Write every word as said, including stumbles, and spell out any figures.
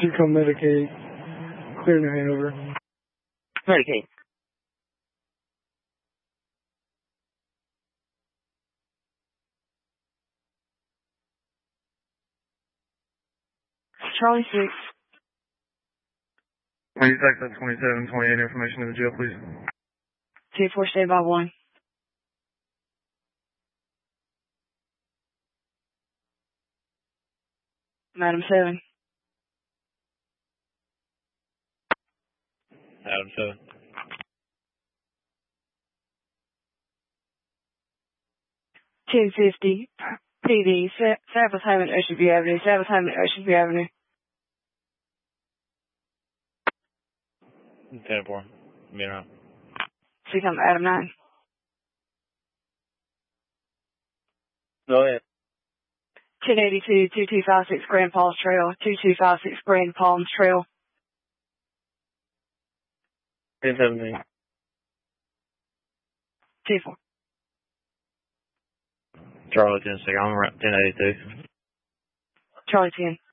Should come Medicaid. Clear New Hanover. Medicaid. Charlie six. Will you take that twenty-seven twenty-eight information to the jail, please? two four, stay by one. Madam seven. Adam seven. two fifty. P D. Sabbath Home at Ocean View Avenue. Sabbath Home at Ocean View Avenue. ten four. Me around. See come Adam nine. Go ahead. ten eighty-two, two two five six Grand Palms Trail. two two five six Grand Palms Trail. ten seventeen. two four. Charlie ten six. I'm around ten eighty-two. Charlie ten.